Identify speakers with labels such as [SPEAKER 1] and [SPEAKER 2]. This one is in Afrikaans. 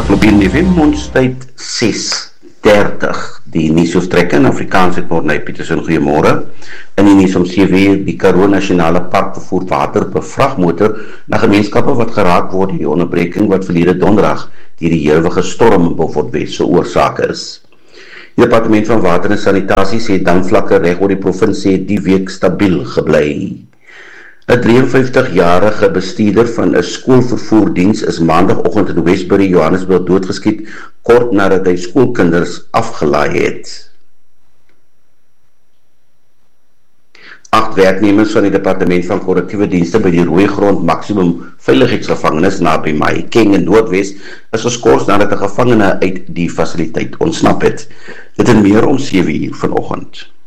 [SPEAKER 1] Afgelopen November 6:30 die nuus oortrek in Afrikaans het word Petersen goeiemôre. In die nuus om 7:00 die Karoo Nasionale Park vervoer water op 'n vragmotor na gemeenskappe wat geraak word deur die onderbreking wat verlede donderdag deur die hewige storm in Beaufort Wes veroorsaak is. Die Departement van Water en Sanitasie sê damvlakke reg oor die provinsie het die week stabiel gebly. 'n 53-jarige bestuurder van 'n skoolvervoerdiens is maandagooggend in Westbury, Johannesburg doodgeskiet kort nadat hy skoolkinders afgelaai het. 8 werknemers van die Departement van Korrektiewe Dienste by die Rooigrond Maksimum Veiligheidsgevangenis naby Mahikeng in Noordwes is geskort nadat 'n gevangene uit die fasiliteit ontsnap het. Dit en meer om 7:00 vanoggend.